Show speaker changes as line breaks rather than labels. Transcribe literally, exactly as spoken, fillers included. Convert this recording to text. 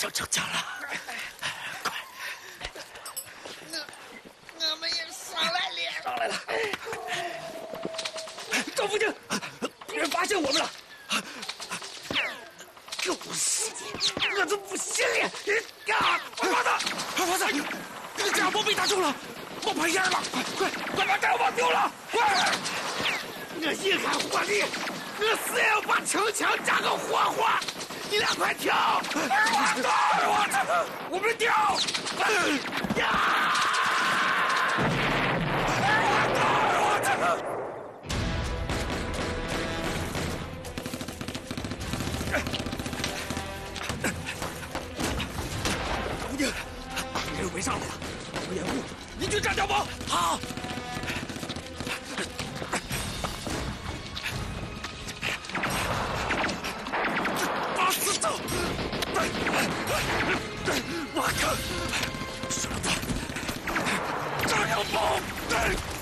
就成家了。快！
我我们也上来了，
上来了。赵福京，敌人发现我们了！狗屎！我都不信了！啊！二娃子，二娃子，那个家伙被打中了，冒白烟了！快快把大王丢了！快！我硬汉火力，我死也要把城墙炸个活活！你俩快跳！二娃子，二娃子，我们掉！呀！二娃子，二娃子！吴京，敌人围上来了，我掩护，你去炸碉堡。好。打死走！我靠！舍得！炸碉堡！